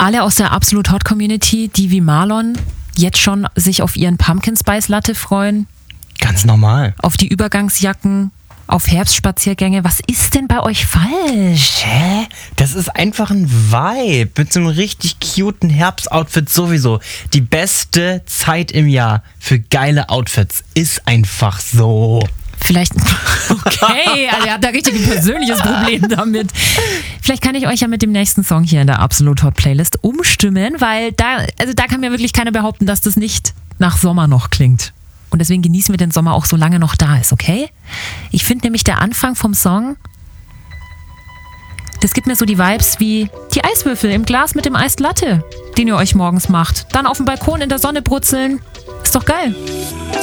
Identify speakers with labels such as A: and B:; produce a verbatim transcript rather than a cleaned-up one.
A: alle aus der Absolut Hot Community, die wie Marlon jetzt schon sich auf ihren Pumpkin Spice Latte freuen?
B: Ganz normal.
A: Auf die Übergangsjacken, auf Herbstspaziergänge. Was ist denn bei euch falsch?
B: Hä? Das ist einfach ein Vibe. Mit so einem richtig cuten Herbstoutfit sowieso. Die beste Zeit im Jahr für geile Outfits ist einfach so.
A: Vielleicht, okay, also er hat da richtig ein persönliches Problem damit. Vielleicht kann ich euch ja mit dem nächsten Song hier in der Absolut Hot Playlist umstimmen, weil da, also da kann mir wirklich keiner behaupten, dass das nicht nach Sommer noch klingt. Und deswegen genießen wir den Sommer auch, solange noch da ist, okay? Ich finde nämlich der Anfang vom Song, das gibt mir so die Vibes wie die Eiswürfel im Glas mit dem Iced Latte, den ihr euch morgens macht. Dann auf dem Balkon in der Sonne brutzeln. Ist doch geil.